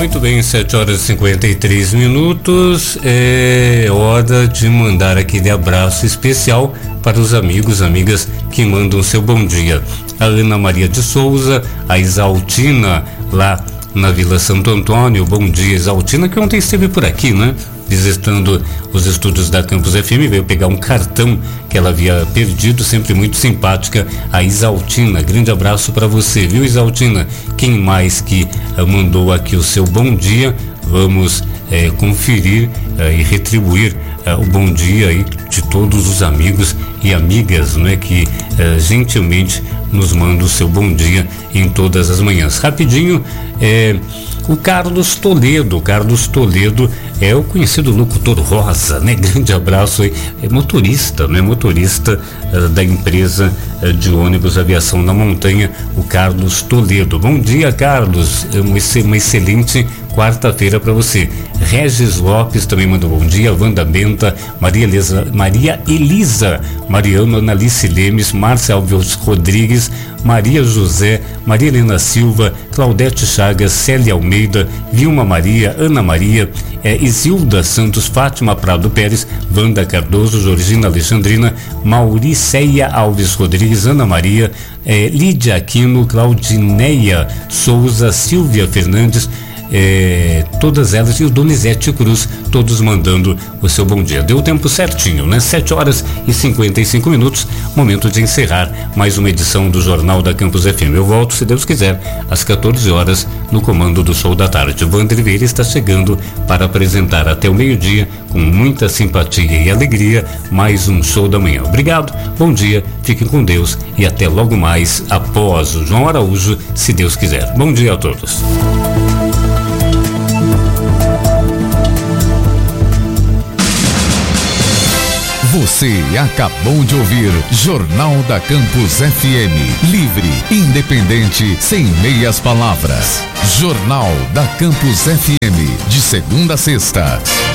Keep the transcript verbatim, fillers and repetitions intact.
Muito bem, sete horas e cinquenta e três minutos. É hora de mandar aquele abraço especial para os amigos, amigas que mandam seu bom dia. A Ana Maria de Souza, a Isaltina, lá na Vila Santo Antônio. Bom dia, Isaltina, que ontem esteve por aqui, né? Visitando os estúdios da Campus F M, veio pegar um cartão que ela havia perdido, sempre muito simpática, a Isaltina. Grande abraço para você, viu, Isaltina? Quem mais que uh, mandou aqui o seu bom dia? Vamos uh, conferir uh, e retribuir uh, o bom dia aí de todos os amigos e amigas, né, que uh, gentilmente nos mandam o seu bom dia em todas as manhãs. Rapidinho, é o Carlos Toledo. Carlos Toledo é o conhecido locutor Rosa, né? Grande abraço aí. É motorista, né? Motorista uh, da empresa uh, de ônibus Aviação na Montanha, o Carlos Toledo. Bom dia, Carlos. É uma, uma excelente quarta-feira para você. Regis Lopes também manda um bom dia. Wanda Benta, Maria Elisa, Maria Elisa, Mariana Analice Lemes, Márcia Alves Rodrigues, Maria José, Maria Helena Silva, Claudete Chagas, Célia Almeida, Vilma Maria, Ana Maria, é, Isilda Santos, Fátima Prado Pérez, Wanda Cardoso, Georgina Alexandrina, Mauriceia Alves Rodrigues, Ana Maria, é, Lídia Aquino, Claudineia Souza, Silvia Fernandes, É, todas elas, e o Donizete Cruz, todos mandando o seu bom dia. Deu o tempo certinho, né? sete horas e cinquenta e cinco minutos, momento de encerrar mais uma edição do Jornal da Campus F M. Eu volto, se Deus quiser, às quatorze horas, no comando do Show da Tarde. O Wander Vieira está chegando para apresentar até o meio-dia, com muita simpatia e alegria, mais um Show da Manhã. Obrigado, bom dia, fiquem com Deus e até logo mais após o João Araújo, se Deus quiser. Bom dia a todos. Você acabou de ouvir Jornal da Campus F M. Livre, independente, sem meias palavras. Jornal da Campus F M. De segunda a sexta,